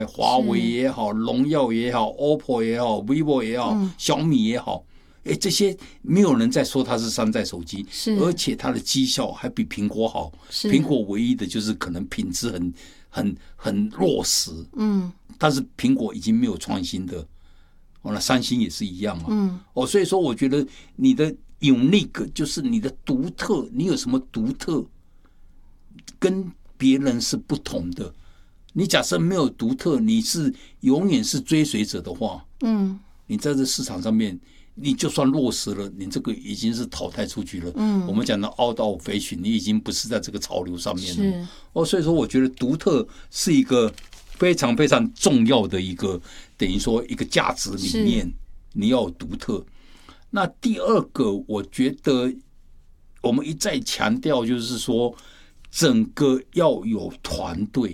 华为也好，荣耀也好 ，OPPO 也好 ，vivo 也好，小米也好，这些没有人在说它是山寨手机，而且它的绩效还比苹果好。苹果唯一的就是可能品质很落实，但是苹果已经没有创新的。那三星也是一样嘛，所以说我觉得你的 unique 就是你的独特，你有什么独特跟别人是不同的。你假设没有独特，你是永远是追随者的话，你在这市场上面，你就算落实了，你这个已经是淘汰出去了。我们讲的 out of fashion， 你已经不是在这个潮流上面了。所以说我觉得独特是一个非常非常重要的一个，等于说一个价值里面你要有独特。那第二个，我觉得我们一再强调，就是说整个要有团队。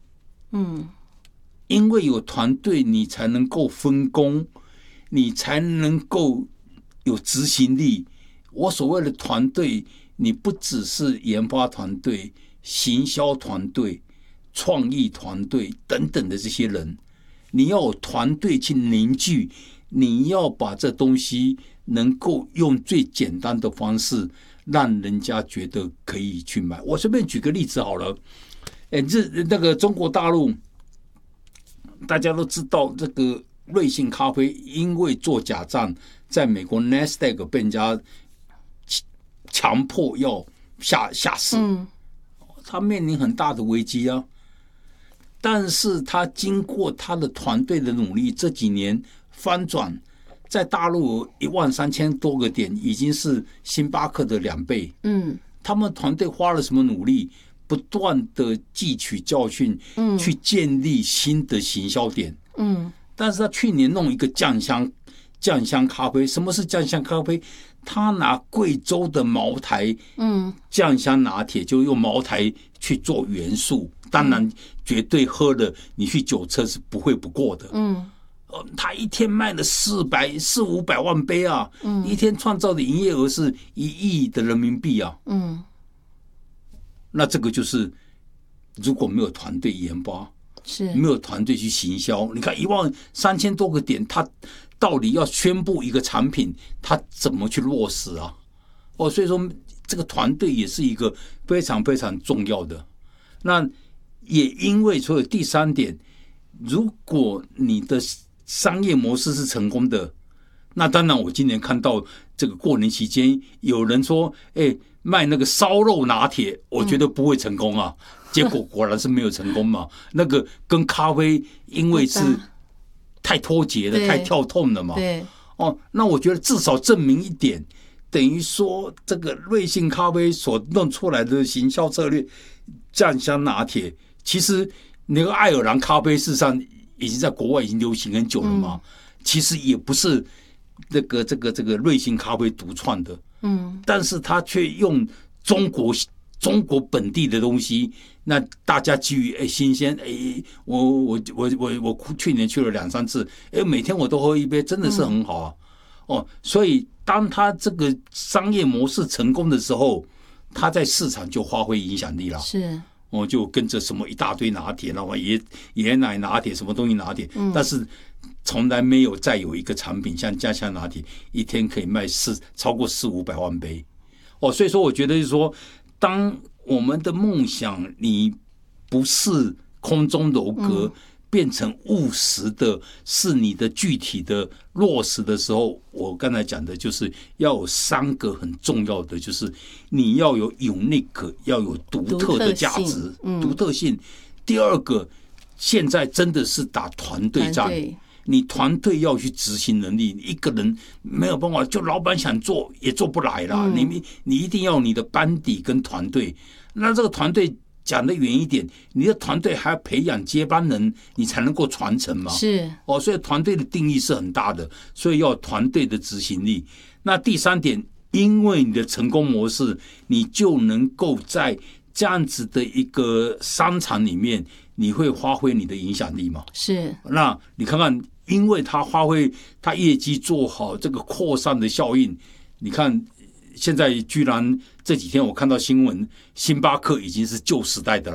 因为有团队，你才能够分工，你才能够有执行力。我所谓的团队，你不只是研发团队、行销团队、创意团队等等的这些人，你要有团队去凝聚，你要把这东西能够用最简单的方式让人家觉得可以去买。我随便举个例子好了，那个中国大陆大家都知道，这个瑞幸咖啡因为做假账，在美国 Nasdaq 被人家强迫要下市，他面临很大的危机啊。但是他经过他的团队的努力，这几年翻转，在大陆13000多个点，已经是星巴克的2倍。他们团队花了什么努力？不断的汲取教训，去建立新的行销点。但是他去年弄一个酱香咖啡。什么是酱香咖啡？他拿贵州的茅台，酱香拿铁，就用茅台去做元素。当然，绝对喝了你去酒测是不会不过的。他一天卖了400-500万杯啊，一天创造的营业额是1亿的人民币啊。那这个就是如果没有团队研发，没有团队去行销，你看13000多个点，他到底要宣布一个产品，他怎么去落实啊？所以说这个团队也是一个非常非常重要的。那也因为所有第三点，如果你的商业模式是成功的，那当然我今年看到这个过年期间有人说，卖那个烧肉拿铁，我觉得不会成功啊。结果果然是没有成功嘛。那个跟咖啡因为是太脱节了，太跳痛了嘛。那我觉得至少证明一点，等于说这个瑞幸咖啡所弄出来的行销策略，酱香拿铁，其实那个爱尔兰咖啡事实上已经在国外已经流行很久了嘛。其实也不是这个瑞幸咖啡独创的。但是他却用中国本地的东西，那大家基于新鲜，我去年去了2-3次，每天我都喝一杯，真的是很好啊。所以当他这个商业模式成功的时候，他在市场就发挥影响力了。就跟着什么一大堆拿铁，然后椰奶拿铁，什么东西拿铁，但是从来没有再有一个产品像酱香拿铁一天可以卖超过400-500万杯。所以说我觉得就是说，当我们的梦想你不是空中楼阁，变成务实的，是你的具体的落实的时候，我刚才讲的就是要有3个很重要的，就是你要有 unique， 要有独特的价值，独特性。第二个，现在真的是打团队战，你团队要去执行能力，你一个人没有办法，就老板想做也做不来啦。你一定要有你的班底跟团队，那这个团队讲得远一点，你的团队还要培养接班人，你才能够传承嘛。所以团队的定义是很大的，所以要有团队的执行力。那第3点，因为你的成功模式，你就能够在这样子的一个商场里面，你会发挥你的影响力嘛？那你看看，因为他发挥他业绩做好，这个扩散的效应，你看现在居然这几天我看到新闻，星巴克已经是旧时代的了。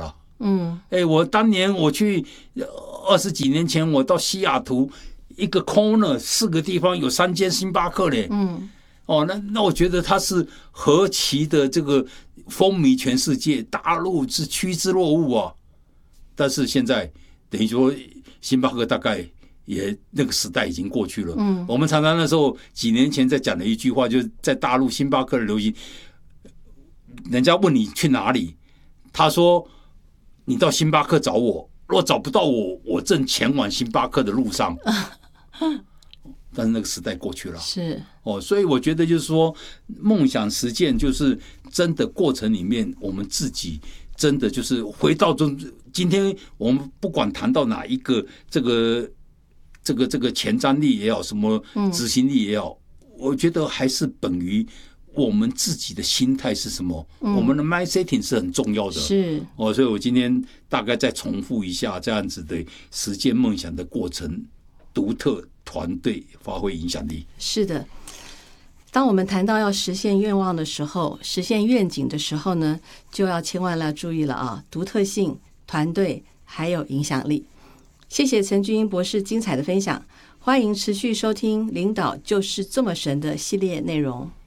我当年我去20几年前，我到西雅图一个 corner 4个地方有3间星巴克嘞。那我觉得它是何其的这个风靡全世界，大陆是趋之若鹜啊。但是现在等于说星巴克大概也那个时代已经过去了。我们常常那时候几年前在讲的一句话，就是在大陆星巴克的流行，人家问你去哪里，他说你到星巴克找我，若找不到我，我正前往星巴克的路上。但是那个时代过去了， 是所以我觉得就是说，梦想实践就是真的过程里面，我们自己真的就是回到今天我们不管谈到哪一个这个前瞻力也好，什么执行力也好，我觉得还是本于我们自己的心态是什么，我们的 mindsetting 是很重要的。 是所以我今天大概再重复一下这样子的实践梦想的过程，独特团队发挥影响力。 是的，当我们谈到要实现愿望的时候，实现愿景的时候呢，就要千万要注意了啊！独特性、团队还有影响力。谢谢陈俊英博士精彩的分享，欢迎持续收听《领导就是这么神》的系列内容。